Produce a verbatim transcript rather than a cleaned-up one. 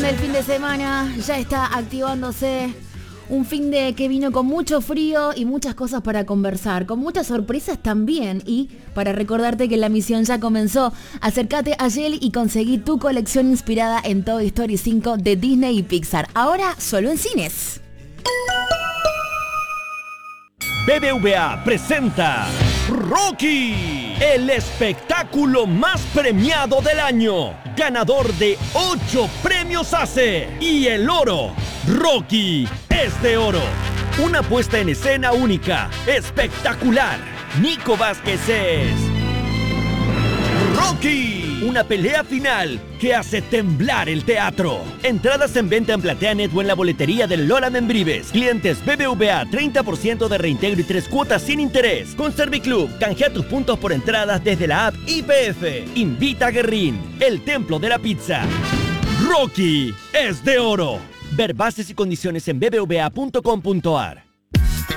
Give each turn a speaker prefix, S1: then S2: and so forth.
S1: viene el fin de semana, ya está activándose un fin de que vino con mucho frío y muchas cosas para conversar, con muchas sorpresas también. Y para recordarte que la misión ya comenzó, acércate a Jelly y conseguí tu colección inspirada en Toy Story cinco de Disney y Pixar. Ahora solo en cines.
S2: B B V A presenta Rocky, el espectáculo más premiado del año, ganador de ocho premios A C E y el oro. Rocky es de oro. Una puesta en escena única, espectacular. Nico Vázquez es Rocky, una pelea final que hace temblar el teatro. Entradas en venta en PlateaNet o en la boletería del Lola Membrives. Clientes B B V A, treinta por ciento de reintegro y tres cuotas sin interés. Con Serviclub, canjea tus puntos por entradas desde la app I P F. Invita a Guerrín, el templo de la pizza. Rocky es de oro. Ver bases y condiciones en b b v a punto com punto a r.